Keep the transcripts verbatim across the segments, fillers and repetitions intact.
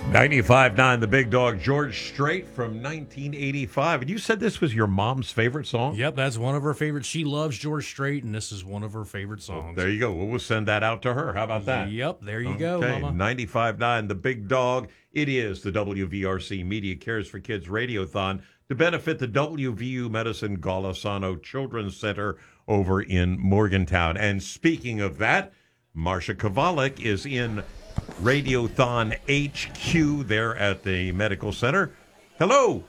ninety-five point nine The Big Dog, George Strait from nineteen eighty-five. And you said this was your mom's favorite song? Yep, that's one of her favorites. She loves George Strait, and this is one of her favorite songs. Well, there you go. We'll send that out to her. How about that? Yep, there you okay. go, Mama. ninety-five point nine The Big Dog. It is the W V R C Media Cares for Kids Radiothon to benefit the W V U Medicine Golisano Children's Center over in Morgantown. And speaking of that, Marsha Kovalik is in Radiothon H Q there at the medical center. Hello.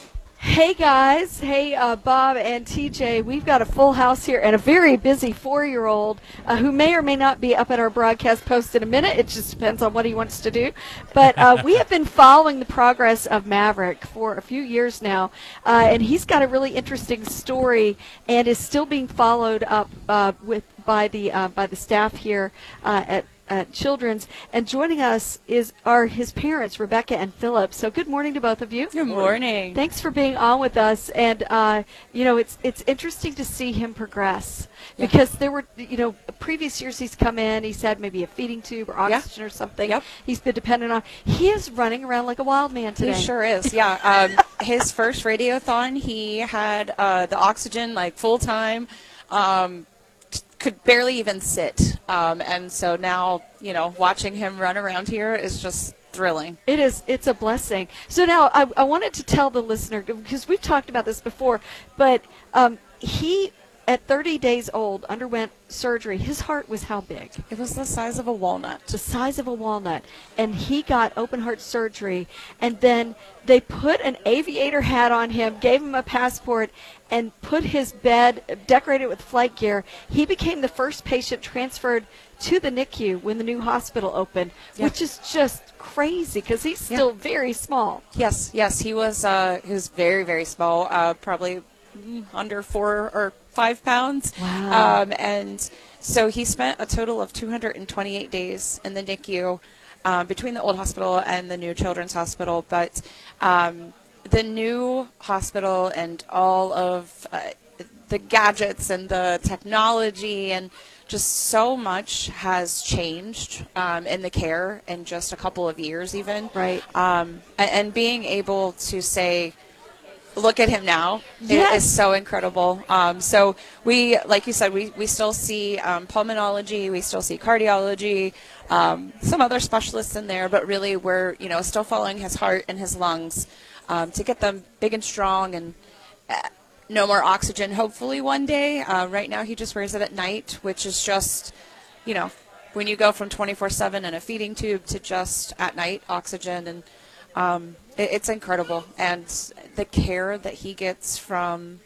Hey guys, hey uh, Bob and T J, we've got a full house here and a very busy four-year-old uh, who may or may not be up at our broadcast post in a minute. It just depends on what he wants to do. But uh, we have been following the progress of Maverick for a few years now, uh, and he's got a really interesting story and is still being followed up uh, with by the uh, by the staff here uh, at. At Children's, and joining us is are his parents, Rebecca and Philip. So good morning to both of you. Good morning. Thanks for being on with us. And uh, you know, it's it's interesting to see him progress Yeah. because there were you know previous years he's come in, he's had maybe a feeding tube or oxygen Yeah. or something. Yep. He's been dependent on. He is running around like a wild man today. He sure is. Yeah. Um, his first radiothon, he had uh, the oxygen like full time. Um, could barely even sit. Um, and so now, you know, watching him run around here is just thrilling. It is. It's a blessing. So now I, I wanted to tell the listener, because we've talked about this before, but um, he, at thirty days old, underwent surgery. His heart was how big? It was the size of a walnut. The size of a walnut. And he got open heart surgery. And then they put an aviator hat on him, gave him a passport, and put his bed, decorated with flight gear. He became the first patient transferred to the N I C U when the new hospital opened, Yeah. which is just crazy because he's still Yeah. very small. Yes, yes, he was. Uh, he was very, very small. Uh, probably mm, under four or five pounds. Wow. Um, and so he spent a total of two hundred twenty-eight days in the N I C U um, between the old hospital and the new children's hospital. But um, the new hospital and all of uh, the gadgets and the technology and just so much has changed um, in the care in just a couple of years even. Right. Um, and, and being able to say, look at him now, Yes. it is so incredible. Um, so we, like you said, we, we still see um, pulmonology, we still see cardiology, um, some other specialists in there, but really we're, you know, still following his heart and his lungs um, to get them big and strong and uh, no more oxygen, hopefully one day. Uh, right now he just wears it at night, which is just, you know, when you go from twenty-four seven in a feeding tube to just at night oxygen, and um, it, it's incredible. And the care that he gets from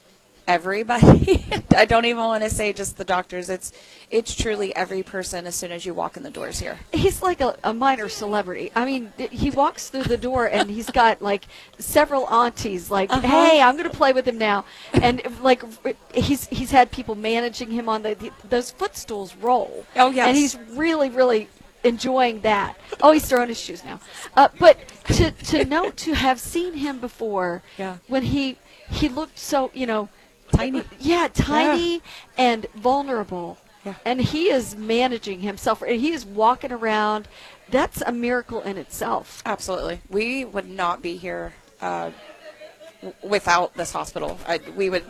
everybody, I don't even want to say just the doctors, it's it's truly every person as soon as you walk in the doors here. He's like a, a minor celebrity. I mean, th- he walks through the door and he's got like several aunties like, Uh-huh. hey, I'm going to play with him now. And like he's he's had people managing him on the, the those footstools roll. Oh, yes. And he's really, really enjoying that. Oh, he's throwing his shoes now. Uh, but to, to know, to have seen him before Yeah. when he he looked so, you know, Tiny. yeah, tiny and vulnerable. Yeah. And he is managing himself. And he is walking around. That's a miracle in itself. Absolutely. We would not be here uh, w- without this hospital. I, we would,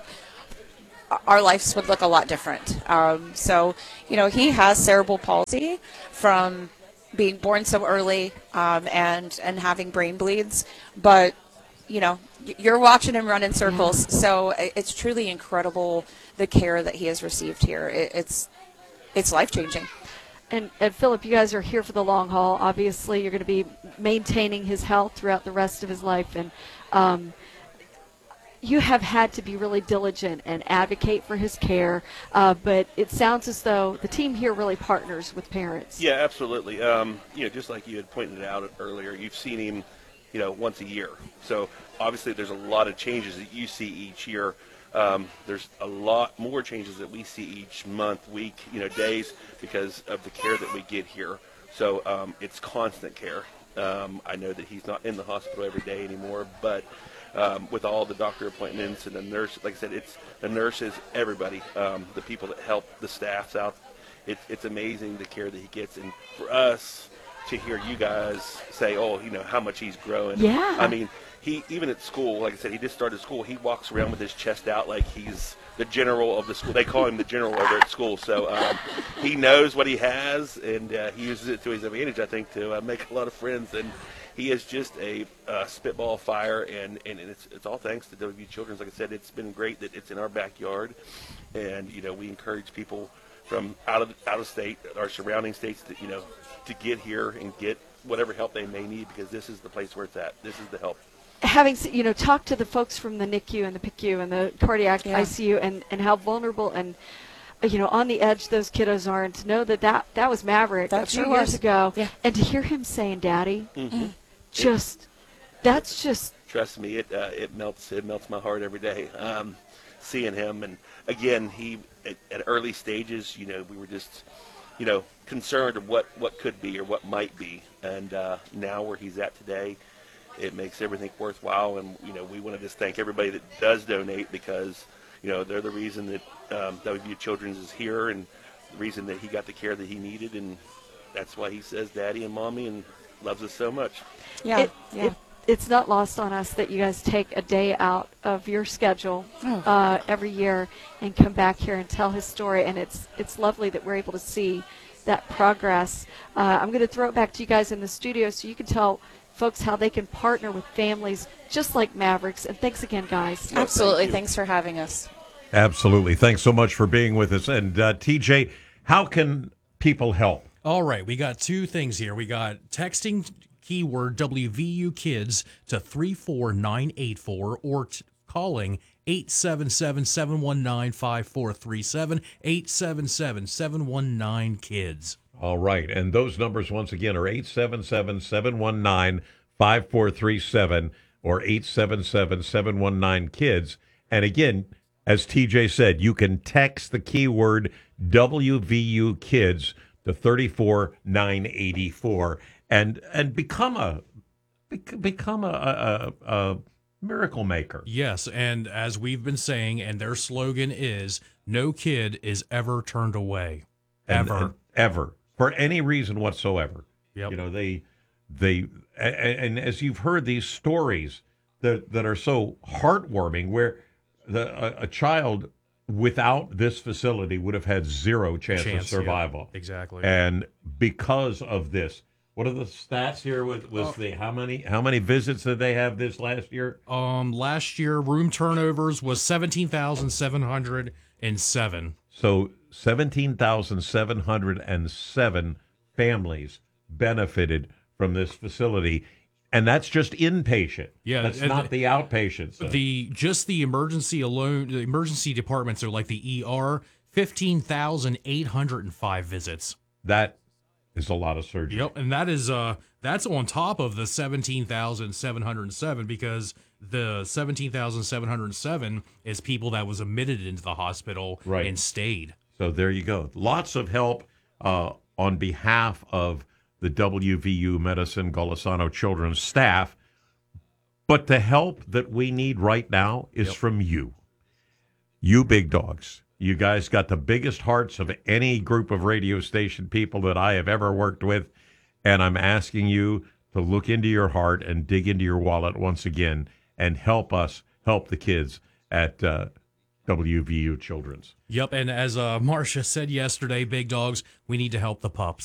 our lives would look a lot different. Um, so, you know, he has cerebral palsy from being born so early um, and, and having brain bleeds. But, you know, y- you're watching him run in circles. Yeah. So i- it's truly incredible the care that he has received here. It, it's, it's life-changing. And, and Philip, you guys are here for the long haul. Obviously, you're going to be maintaining his health throughout the rest of his life. And um, you have had to be really diligent and advocate for his care. Uh, but it sounds as though the team here really partners with parents. Yeah, absolutely. Um, you know, just like you had pointed out earlier, you've seen him, you know, once a year. So obviously there's a lot of changes that you see each year. Um, there's a lot more changes that we see each month, week, you know, days, because of the care that we get here. So um, it's constant care. Um, I know that he's not in the hospital every day anymore, but um, with all the doctor appointments and the nurse, like I said, it's the nurses, everybody, um, the people that help the staffs out. It's it's amazing the care that he gets, and for us, to hear you guys say, oh, you know, how much he's growing. Yeah. I mean, he even at school, like I said, he just started school. He walks around with his chest out like he's the general of the school. They call him the general over at school. So um, he knows what he has, and uh, he uses it to his advantage, I think, to uh, make a lot of friends. And he is just a uh, spitball fire, and, and it's it's all thanks to W V U Children's. Like I said, it's been great that it's in our backyard, and you know we encourage people from out of out of state, our surrounding states, to you know to get here and get whatever help they may need, because this is the place where it's at. This is the help. Having s- you know talked to the folks from the N I C U and the P I C U and the cardiac Yeah. I C U, and, and how vulnerable and uh, you know on the edge those kiddos are, and to know that that, that was Maverick That a few sure years was. ago, Yeah. and to hear him saying "Daddy," Mm-hmm. just that's just Trust me, it uh, it melts it melts my heart every day. Um, seeing him, and again, he at, at early stages, you know, we were just, you know, concerned of what, what could be or what might be, and uh, now where he's at today, it makes everything worthwhile. And you know, we want to just thank everybody that does donate, because you know they're the reason that um, W V U Children's is here, and the reason that he got the care that he needed, and that's why he says "Daddy" and "Mommy" and loves us so much. Yeah, it, yeah. it, it's not lost on us that you guys take a day out of your schedule Oh. uh, every year and come back here and tell his story, and it's it's lovely that we're able to see that progress. Uh, I'm going to throw it back to you guys in the studio so you can tell folks how they can partner with families just like Mavericks. And thanks again, guys. No, Absolutely. thank you. Thanks for having us. Absolutely. Thanks so much for being with us. And uh, T J, how can people help? All right, we got two things here. We got texting keyword W V U Kids to three four nine eight four, or t- calling eight seven seven, seven one nine, five four three seven, eight seven seven, seven one nine, KIDS. All right. And those numbers, once again, are eight seven seven, seven one nine, five four three seven or eight seven seven, seven one nine, KIDS. And again, as T J said, you can text the keyword W V U Kids to three four nine eight four and and become a bec- become a, a, a miracle maker. Yes, and as we've been saying, and their slogan is, no kid is ever turned away. And- Ever. and ever, for any reason whatsoever. Yep. You know, they they and, and as you've heard these stories that that are so heartwarming, where the a, a child without this facility would have had zero chance, Chance, of survival. yeah, exactly. And because of this, what are the stats here with was Oh. the how many how many visits did they have this last year? Um, last year, room turnovers was seventeen thousand seven hundred seven. So seventeen thousand seven hundred seven families benefited from this facility, and that's just inpatient. Yeah, that's and not the outpatient. So. The just the emergency alone, the emergency departments are like the E R, fifteen thousand eight hundred five visits. That is a lot of surgery. Yep, and that is uh that's on top of the seventeen thousand seven hundred seven, because the seventeen thousand seven hundred seven is people that was admitted into the hospital Right. and stayed. So there you go. Lots of help uh, on behalf of the W V U Medicine Golisano Children's staff. But the help that we need right now is Yep. from you. You big dogs. You guys got the biggest hearts of any group of radio station people that I have ever worked with. And I'm asking you to look into your heart and dig into your wallet once again and help us help the kids at uh, W V U Children's. Yep, and as uh Marcia said yesterday, big dogs, we need to help the pups.